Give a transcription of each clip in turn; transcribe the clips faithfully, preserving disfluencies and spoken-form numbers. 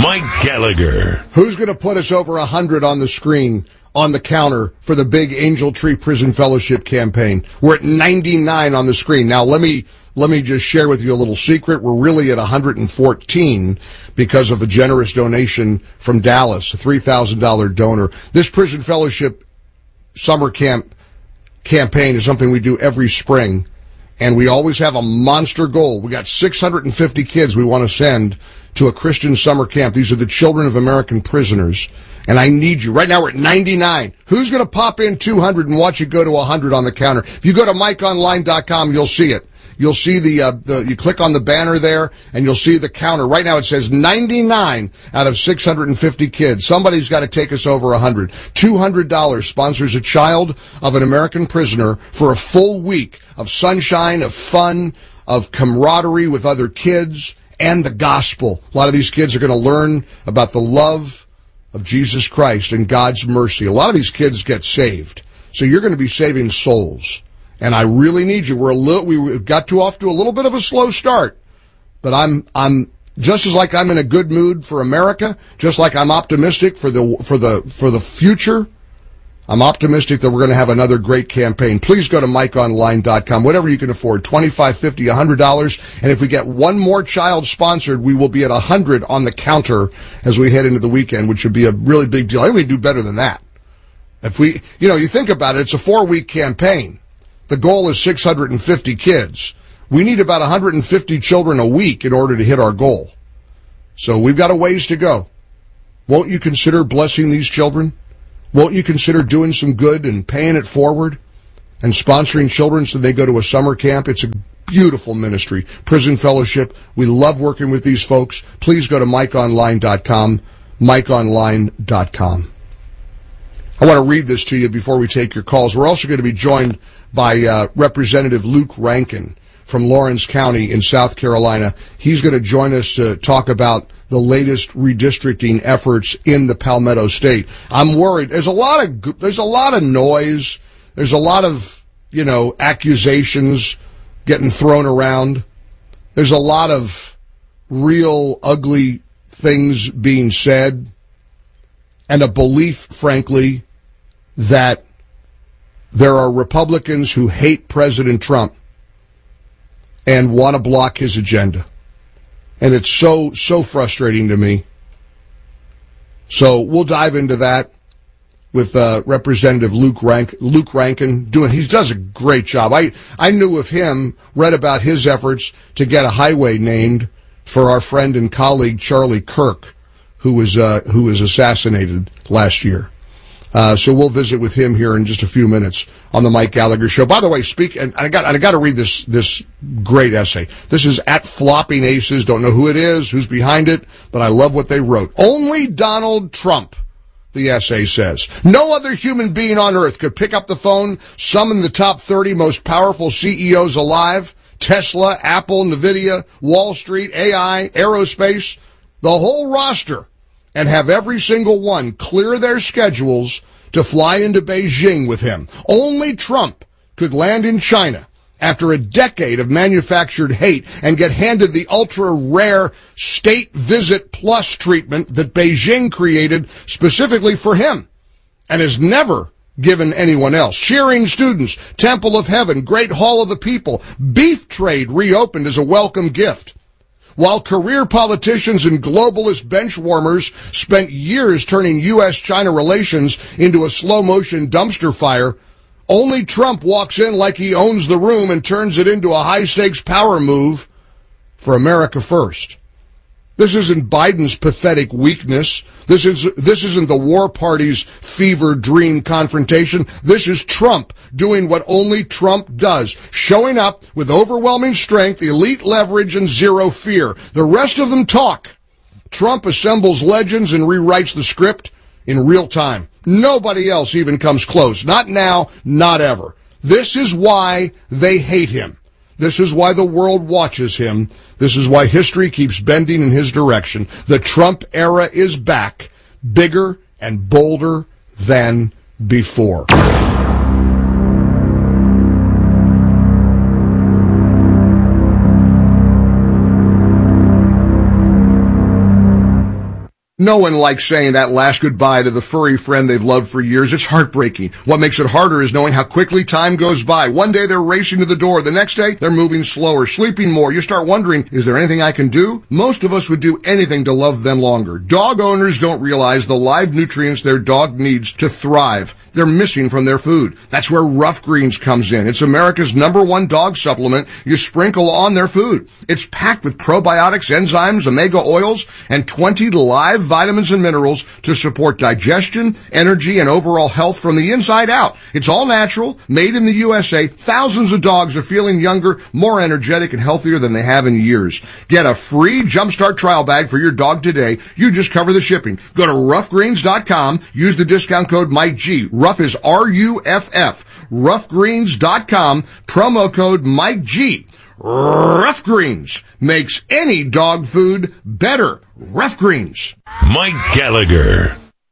Mike Gallagher. Who's going to put us over one hundred on the screen, on the counter, for the big Angel Tree Prison Fellowship campaign? We're at ninety-nine on the screen. Now, let me let me just share with you a little secret. We're really at one hundred fourteen because of a generous donation from Dallas, a three thousand dollars donor. This Prison Fellowship summer camp campaign is something we do every spring, and we always have a monster goal. We got six hundred fifty kids we want to send to a Christian summer camp. These are the children of American prisoners, and I need you. Right now we're at ninety-nine. Who's going to pop in two hundred and watch it go to one hundred on the counter? If you go to mike online dot com, you'll see it. You'll see the, uh, the, you click on the banner there, and you'll see the counter. Right now it says ninety-nine out of six hundred fifty kids. Somebody's got to take us over one hundred. two hundred dollars sponsors a child of an American prisoner for a full week of sunshine, of fun, of camaraderie with other kids, and the gospel. A lot of these kids are going to learn about the love of Jesus Christ and God's mercy. A lot of these kids get saved. So you're going to be saving souls. And I really need you. We're a little, we got to off to a little bit of a slow start, but I'm, I'm just as like I'm in a good mood for America, just like I'm optimistic for the, for the, for the future. I'm optimistic that we're going to have another great campaign. Please go to mike online dot com, whatever you can afford, twenty-five dollars, fifty dollars, one hundred dollars. And if we get one more child sponsored, we will be at one hundred on the counter as we head into the weekend, which would be a really big deal. I think we do better than that. If we, you know, you think about it, it's a four-week campaign. The goal is six hundred fifty kids. We need about one hundred fifty children a week in order to hit our goal. So we've got a ways to go. Won't you consider blessing these children? Won't you consider doing some good and paying it forward and sponsoring children so they go to a summer camp? It's a beautiful ministry. Prison Fellowship. We love working with these folks. Please go to mike online dot com, mike online dot com. I want to read this to you before we take your calls. We're also going to be joined by uh, Representative Luke Rankin from Lawrence County in South Carolina. He's going to join us to talk about the latest redistricting efforts in the Palmetto State. I'm worried. There's a lot of there's a lot of noise. There's a lot of, you know, accusations getting thrown around. There's a lot of real ugly things being said, and a belief, frankly, that there are Republicans who hate President Trump and want to block his agenda. And it's so, so frustrating to me. So we'll dive into that with uh, Representative Luke Rank, Luke Rankin. Doing, he does a great job. I, I knew of him, read about his efforts to get a highway named for our friend and colleague Charlie Kirk, who was uh, who was assassinated last year. Uh, so we'll visit with him here in just a few minutes on the Mike Gallagher Show. By the way, speak, and I got, I got to read this, this great essay. This is at Flopping Aces. Don't know who it is, who's behind it, but I love what they wrote. Only Donald Trump, the essay says. No other human being on earth could pick up the phone, summon the top thirty most powerful C E Os alive, Tesla, Apple, NVIDIA, Wall Street, A I, aerospace, the whole roster, and have every single one clear their schedules to fly into Beijing with him. Only Trump could land in China after a decade of manufactured hate and get handed the ultra-rare State Visit Plus treatment that Beijing created specifically for him and has never given anyone else. Cheering students, Temple of Heaven, Great Hall of the People, beef trade reopened as a welcome gift. While career politicians and globalist benchwarmers spent years turning U S China relations into a slow-motion dumpster fire, only Trump walks in like he owns the room and turns it into a high-stakes power move for America first. This isn't Biden's pathetic weakness. This is, this isn't the war party's fever dream confrontation. This is Trump doing what only Trump does, showing up with overwhelming strength, elite leverage, and zero fear. The rest of them talk. Trump assembles legends and rewrites the script in real time. Nobody else even comes close. Not now, not ever. This is why they hate him. This is why the world watches him. This is why history keeps bending in his direction. The Trump era is back, bigger and bolder than before. No one likes saying that last goodbye to the furry friend they've loved for years. It's heartbreaking. What makes it harder is knowing how quickly time goes by. One day they're racing to the door. The next day they're moving slower, sleeping more. You start wondering, is there anything I can do? Most of us would do anything to love them longer. Dog owners don't realize the live nutrients their dog needs to thrive. They're missing from their food. That's where Rough Greens comes in. It's America's number one dog supplement you sprinkle on their food. It's packed with probiotics, enzymes, omega oils, and twenty live vitamins and minerals to support digestion, energy, and overall health from the inside out. It's all natural, made in the U S A. Thousands of dogs are feeling younger, more energetic, and healthier than they have in years. Get a free Jumpstart trial bag for your dog today. You just cover the shipping. Go to rough greens dot com. Use the discount code Mike G. Rough is R U F F. rough greens dot com. Promo code Mike G. Rough Greens makes any dog food better. Rough Greens. Mike Gallagher.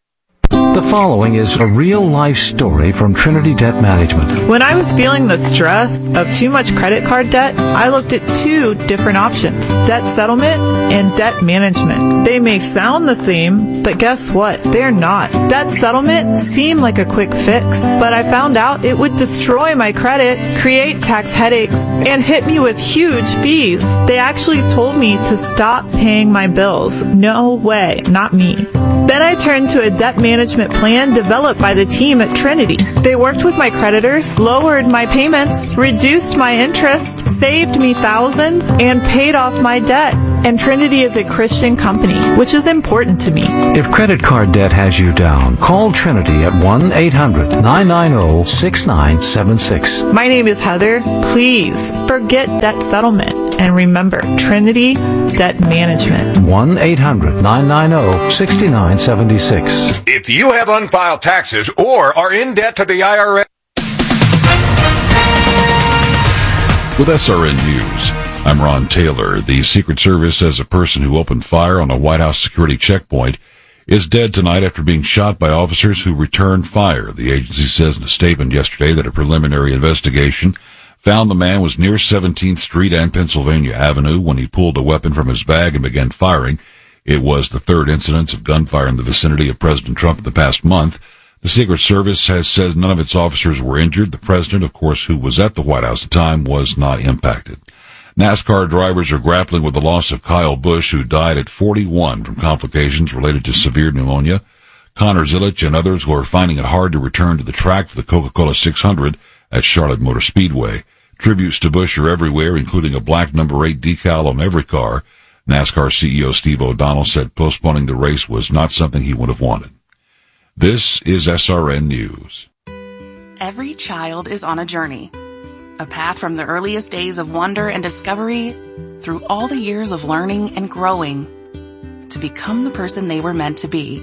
The following is a real-life story from Trinity Debt Management. When I was feeling the stress of too much credit card debt, I looked at two different options, debt settlement and debt management. They may sound the same, but guess what? They're not. Debt settlement seemed like a quick fix, but I found out it would destroy my credit, create tax headaches, and hit me with huge fees. They actually told me to stop paying my bills. No way, not me. Then I turned to a debt management plan developed by the team at Trinity. They worked with my creditors, lowered my payments, reduced my interest, saved me thousands, and paid off my debt. And Trinity is a Christian company, which is important to me. If credit card debt has you down, call Trinity at one eight hundred nine nine zero six nine seven six. My name is Heather. Please forget debt settlement. And remember, Trinity Debt Management. one eight hundred nine nine zero six nine seven six. If you have unfiled taxes or are in debt to the I R S. With S R N News, I'm Ron Taylor. The Secret Service says a person who opened fire on a White House security checkpoint is dead tonight after being shot by officers who returned fire. The agency says in a statement yesterday that a preliminary investigation found the man was near seventeenth Street and Pennsylvania Avenue when he pulled a weapon from his bag and began firing. It was the third incidence of gunfire in the vicinity of President Trump in the past month. The Secret Service has said none of its officers were injured. The president, of course, who was at the White House at the time, was not impacted. NASCAR drivers are grappling with the loss of Kyle Busch, who died at forty-one from complications related to severe pneumonia. Connor Zilic and others who are finding it hard to return to the track for the Coca-Cola six hundred at Charlotte Motor Speedway. Tributes to Busch are everywhere, including a black number eight decal on every car. NASCAR C E O Steve O'Donnell said postponing the race was not something he would have wanted. This is S R N News. Every child is on a journey. A path from the earliest days of wonder and discovery through all the years of learning and growing to become the person they were meant to be.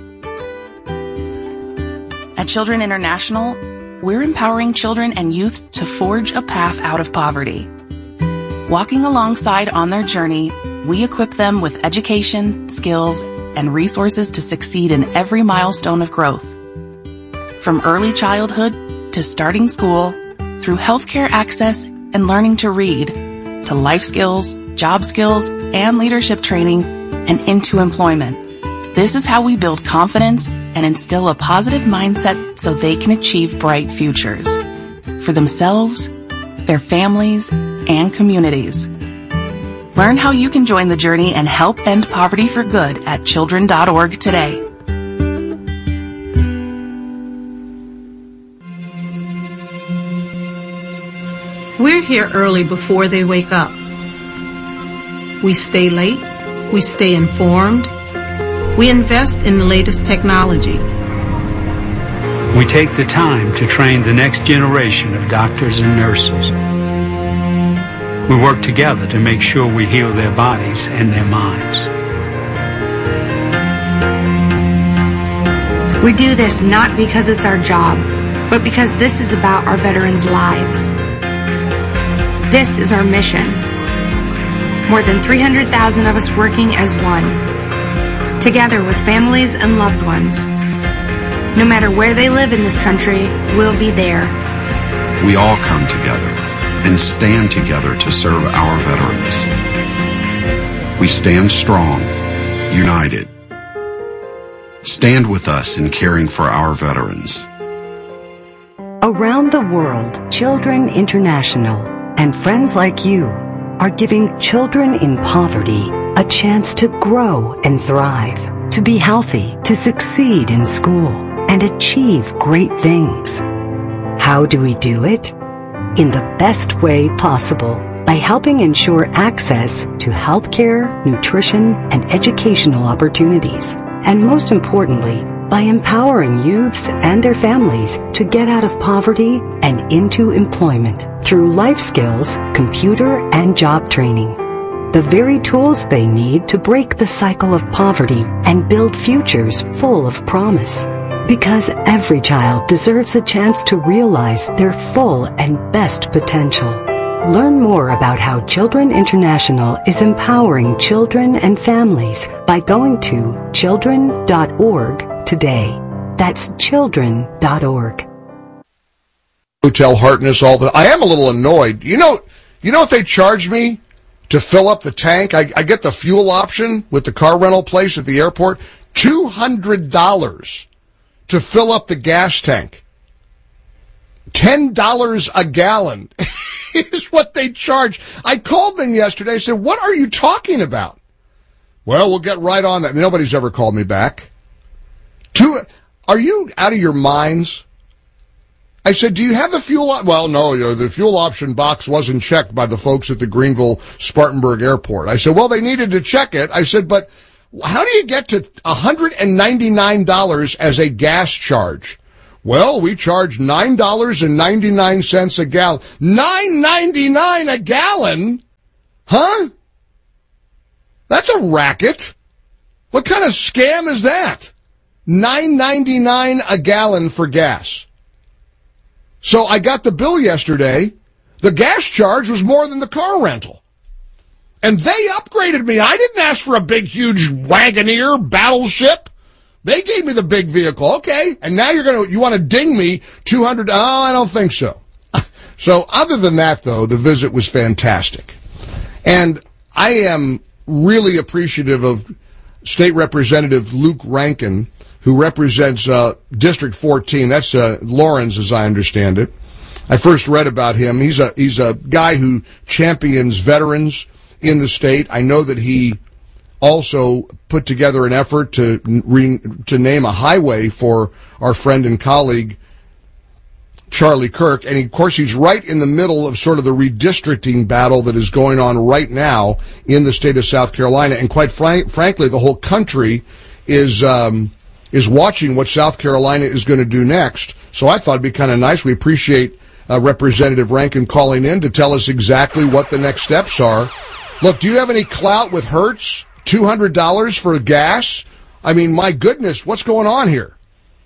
At Children International, we're empowering children and youth to forge a path out of poverty. Walking alongside on their journey, we equip them with education, skills, and resources to succeed in every milestone of growth. From early childhood to starting school, through healthcare access and learning to read, to life skills, job skills, and leadership training, and into employment. This is how we build confidence and instill a positive mindset so they can achieve bright futures for themselves, their families, and communities. Learn how you can join the journey and help end poverty for good at children dot org today. We're here early before they wake up. We stay late. We stay informed. We invest in the latest technology. We take the time to train the next generation of doctors and nurses. We work together to make sure we heal their bodies and their minds. We do this not because it's our job, but because this is about our veterans' lives. This is our mission. More than three hundred thousand of us working as one, together with families and loved ones. No matter where they live in this country, we'll be there. We all come together and stand together to serve our veterans. We stand strong, united. Stand with us in caring for our veterans. Around the world, Children International and friends like you are giving children in poverty a chance to grow and thrive, to be healthy, to succeed in school, and achieve great things. How do we do it? In the best way possible, by helping ensure access to healthcare, nutrition, and educational opportunities. And most importantly, by empowering youths and their families to get out of poverty and into employment through life skills, computer, and job training. The very tools they need to break the cycle of poverty and build futures full of promise. Because every child deserves a chance to realize their full and best potential. Learn more about how Children International is empowering children and families by going to children dot org today. That's children dot org. Hotel Hartness, all the. I am a little annoyed. You know, you know what they charge me to fill up the tank? I, I get the fuel option with the car rental place at the airport. Two hundred dollars to fill up the gas tank. Ten dollars a gallon is what they charge. I called them yesterday. I said, "What are you talking about?" Well, we'll get right on that. Nobody's ever called me back. Two, are you out of your minds? I said, do you have the fuel op-? Well, no, you know, the fuel option box wasn't checked by the folks at the Greenville-Spartanburg Airport. I said, well, they needed to check it. I said, but how do you get to one hundred ninety-nine dollars as a gas charge? Well, we charge nine dollars and ninety-nine cents a gallon. nine ninety-nine a gallon? Huh? That's a racket. What kind of scam is that? nine ninety-nine a gallon for gas. So I got the bill yesterday. The gas charge was more than the car rental. And they upgraded me. I didn't ask for a big, huge Wagoneer battleship. They gave me the big vehicle. Okay. And now you're going to, you want to ding me two hundred dollars? Oh, I don't think so. So other than that, though, the visit was fantastic. And I am really appreciative of State Representative Luke Rankin, who represents uh, District fourteen. That's uh, Lawrence, as I understand it. I first read about him. He's a he's a guy who champions veterans in the state. I know that he also put together an effort to re, to name a highway for our friend and colleague Charlie Kirk. And, of course, he's right in the middle of sort of the redistricting battle that is going on right now in the state of South Carolina. And quite frank, frankly, the whole country is um, is watching what South Carolina is going to do next. So I thought it'd be kind of nice. We appreciate uh, Representative Rankin calling in to tell us exactly what the next steps are. Look, do you have any clout with Hertz? two hundred dollars for gas? I mean, my goodness, what's going on here?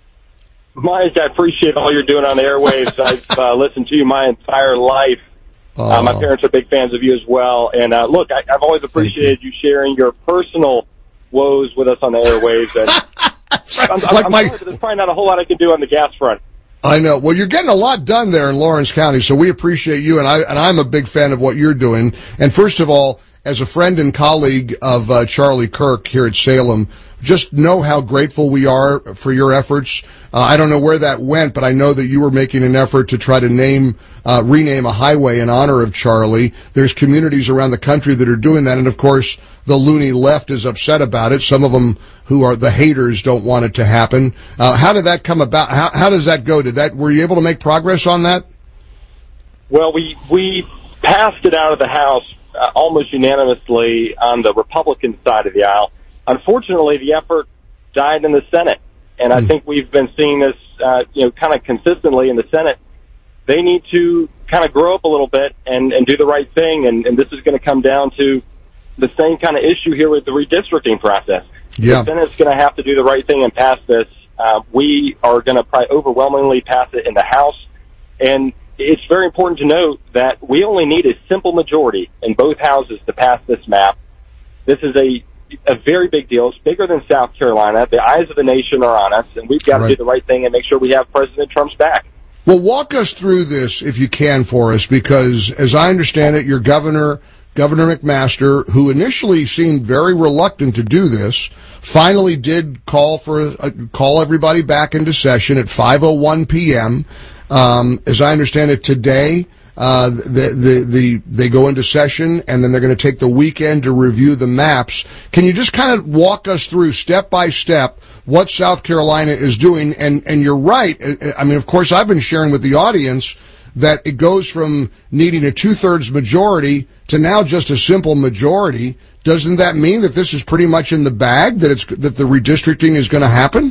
Mike, I appreciate all you're doing on the airwaves. I've uh, listened to you my entire life. Oh. Uh, my parents are big fans of you as well. And, uh, look, I, I've always appreciated you. you sharing your personal woes with us on the airwaves. And That's right. I'm, like I'm my... sorry, but there's probably not a whole lot I can do on the gas front. I know. Well, you're getting a lot done there in Lawrence County, so we appreciate you, and, I, and I'm a big fan of what you're doing. And first of all, as a friend and colleague of uh, Charlie Kirk here at Salem, just know how grateful we are for your efforts. Uh, I don't know where that went, but I know that you were making an effort to try to name, uh, rename a highway in honor of Charlie. There's communities around the country that are doing that, and of course, the loony left is upset about it. Some of them who are the haters don't want it to happen. Uh, how did that come about? How, how does that go? Did that, were you able to make progress on that? Well, we, we passed it out of the House uh, almost unanimously on the Republican side of the aisle. Unfortunately, the effort died in the Senate, and I think we've been seeing this, uh, you know, kind of consistently in the Senate. They need to kind of grow up a little bit and, and do the right thing, and, and this is going to come down to the same kind of issue here with the redistricting process. Yeah. The Senate's going to have to do the right thing and pass this. Uh, we are going to probably overwhelmingly pass it in the House, and it's very important to note that we only need a simple majority in both houses to pass this map. This is a a very big deal. It's bigger than South Carolina. The eyes of the nation are on us, and we've got to Right. do the right thing and make sure we have President Trump's back. Well, walk us through this, if you can, for us, because as I understand it, your governor Governor McMaster, who initially seemed very reluctant to do this, finally did call for a, a, call everybody back into session at five oh one p.m. Um, as I understand it today, uh, the, the, the, they go into session, and then they're going to take the weekend to review the maps. Can you just kind of walk us through step by step what South Carolina is doing? And, and you're right. I mean, of course, I've been sharing with the audience that it goes from needing a two-thirds majority to now just a simple majority. Doesn't that mean that this is pretty much in the bag, that it's that the redistricting is going to happen?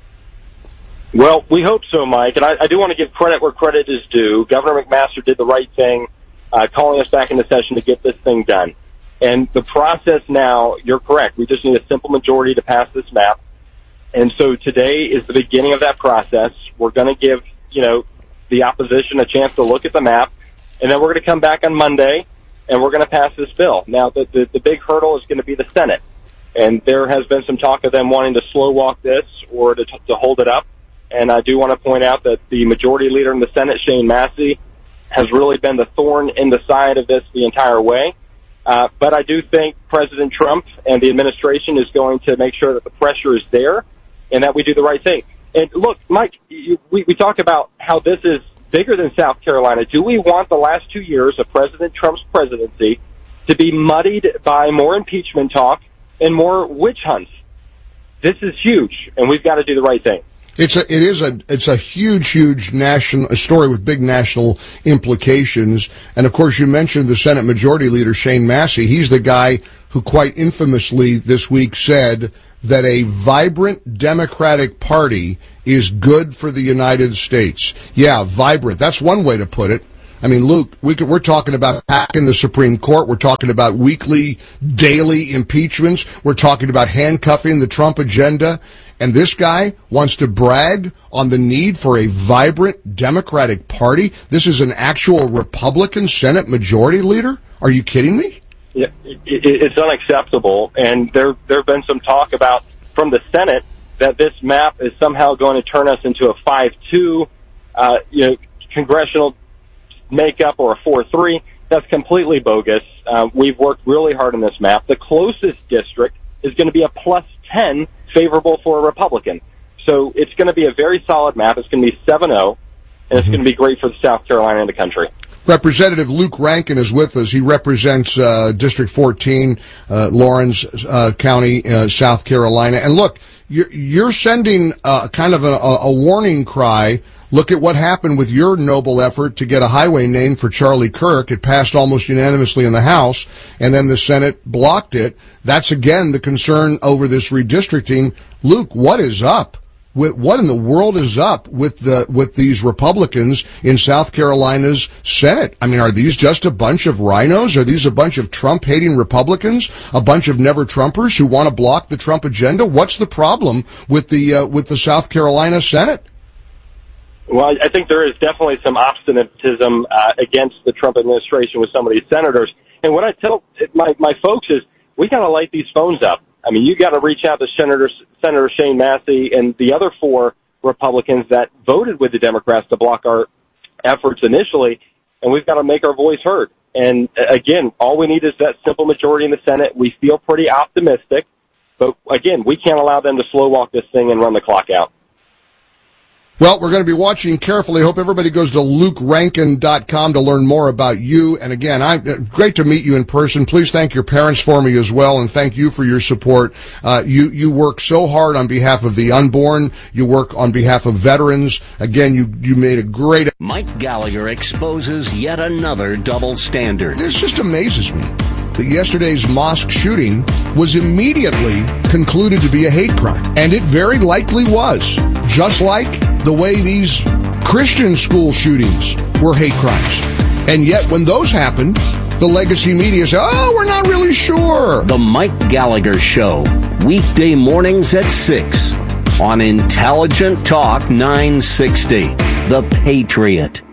Well, we hope so, Mike, and I, I do want to give credit where credit is due. Governor McMaster did the right thing, uh, calling us back into session to get this thing done. And the process now, you're correct, we just need a simple majority to pass this map. And so today is the beginning of that process. We're going to give, you know, the opposition a chance to look at the map, and then we're going to come back on Monday, and we're going to pass this bill. Now, the, the, the big hurdle is going to be the Senate, and there has been some talk of them wanting to slow walk this or to, to hold it up. And I do want to point out that the majority leader in the Senate, Shane Massey, has really been the thorn in the side of this the entire way. Uh, but I do think President Trump and the administration is going to make sure that the pressure is there and that we do the right thing. And look, Mike, you, we, we talk about how this is bigger than South Carolina. Do we want the last two years of President Trump's presidency to be muddied by more impeachment talk and more witch hunts? This is huge, and we've got to do the right thing. It's a, it is a, it's a huge, huge national, a story with big national implications. And of course, you mentioned the Senate Majority Leader, Shane Massey. He's the guy who quite infamously this week said that a vibrant Democratic Party is good for the United States. Yeah, vibrant. That's one way to put it. I mean, Luke, we could, we're talking about hacking the Supreme Court. We're talking about weekly, daily impeachments. We're talking about handcuffing the Trump agenda. And this guy wants to brag on the need for a vibrant Democratic Party. This is an actual Republican Senate Majority Leader? Are you kidding me? Yeah, it, it, it's unacceptable. And there there have been some talk about, from the Senate, that this map is somehow going to turn us into a five two, uh, you know, congressional makeup or a four three. That's completely bogus. Uh, we've worked really hard on this map. The closest district is going to be a plus ten, favorable for a Republican. So it's going to be a very solid map. It's going to be seven oh, and it's mm-hmm. going to be great for South Carolina and the country. Representative Luke Rankin is with us. He represents uh, District fourteen, uh, Lawrence uh, County, uh, South Carolina. And look, you're, you're sending uh, kind of a, a warning cry. Look at what happened with your noble effort to get a highway named for Charlie Kirk. It passed almost unanimously in the House, and then the Senate blocked it. That's, again, the concern over this redistricting. Luke, what is up? What in the world is up with the with these Republicans in South Carolina's Senate? I mean, are these just a bunch of rhinos? Are these a bunch of Trump-hating Republicans? A bunch of never-Trumpers who want to block the Trump agenda? What's the problem with the uh, with the South Carolina Senate? Well, I think there is definitely some obstinatism uh, against the Trump administration with some of these senators. And what I tell my, my folks is, we got to light these phones up. I mean, you got to reach out to Senator, Senator Shane Massey and the other four Republicans that voted with the Democrats to block our efforts initially, and we've got to make our voice heard. And again, all we need is that simple majority in the Senate. We feel pretty optimistic, but again, we can't allow them to slow walk this thing and run the clock out. Well, we're going to be watching carefully. Hope everybody goes to luke rankin dot com to learn more about you. And again, I'm great to meet you in person. Please thank your parents for me as well, and thank you for your support. Uh, you, you work so hard on behalf of the unborn. You work on behalf of veterans. Again, you, you made a great... Mike Gallagher exposes yet another double standard. This just amazes me that yesterday's mosque shooting was immediately concluded to be a hate crime. And it very likely was. Just like the way these Christian school shootings were hate crimes. And yet when those happened, the legacy media said, oh, we're not really sure. The Mike Gallagher Show, weekday mornings at six on Intelligent Talk nine sixty, The Patriot.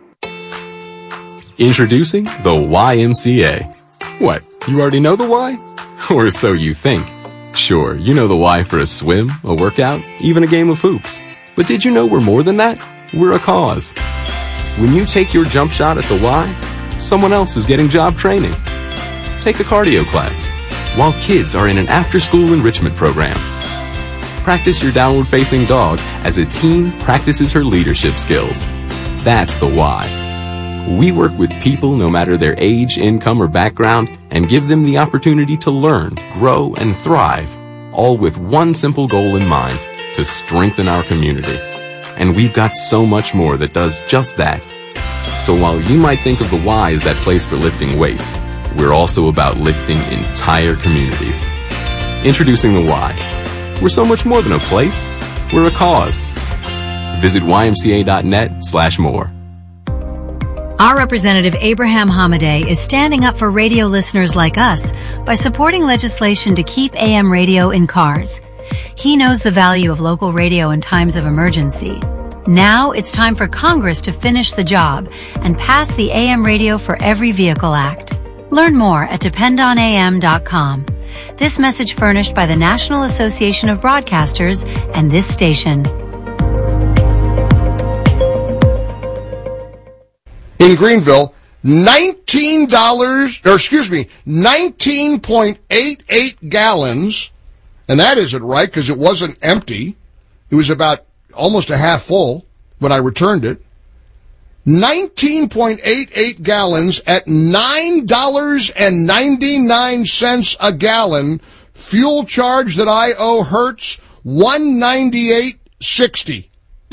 Introducing the Y M C A. What, you already know the why? Or so you think. Sure, you know the why for a swim, a workout, even a game of hoops. But did you know we're more than that? We're a cause. When you take your jump shot at the Y, someone else is getting job training. take a cardio class, while kids are in an after-school enrichment program. Practice your downward-facing dog as a teen practices her leadership skills. That's the why. We work with people no matter their age, income, or background and give them the opportunity to learn, grow, and thrive, all with one simple goal in mind, to strengthen our community. And we've got so much more that does just that. So while you might think of the Y as that place for lifting weights, we're also about lifting entire communities. Introducing the Y. We're so much more than a place. We're a cause. Visit ymca.net slash more. Our representative Abraham Hamadeh is standing up for radio listeners like us by supporting legislation to keep A M radio in cars. He knows the value of local radio in times of emergency. Now it's time for Congress to finish the job and pass the A M Radio for Every Vehicle Act. Learn more at depend on a m dot com. This message furnished by the National Association of Broadcasters and this station. In Greenville, nineteen dollars, or excuse me, nineteen point eight eight gallons, and that isn't right because it wasn't empty. It was about almost a half full when I returned it. nineteen point eight eight gallons at nine dollars and ninety-nine cents a gallon. Fuel charge that I owe Hertz, one ninety-eight sixty.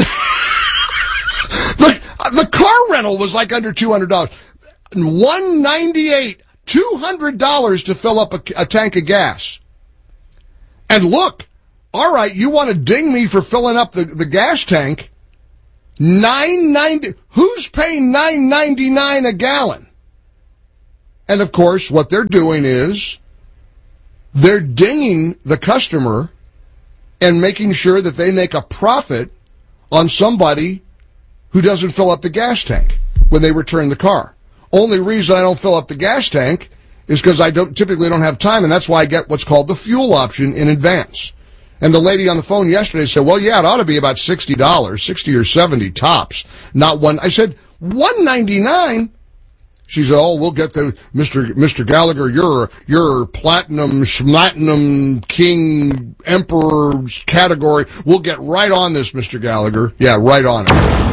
the, the car rental was like under two hundred dollars. one ninety-eight, two hundred dollars to fill up a, a tank of gas. And look, all right, you want to ding me for filling up the, the gas tank? nine ninety. Who's paying nine ninety-nine a gallon? And of course, what they're doing is they're dinging the customer and making sure that they make a profit on somebody who doesn't fill up the gas tank when they return the car. Only reason I don't fill up the gas tank is because I don't typically don't have time, and that's why I get what's called the fuel option in advance. And the lady on the phone yesterday said, well, yeah, it ought to be about sixty dollars, sixty or seventy tops, not one. I said, one ninety-nine? She said, oh, we'll get the, Mister Mister Gallagher, you're, you're platinum, schmatinum, king, emperor category. We'll get right on this, Mister Gallagher. Yeah, right on it.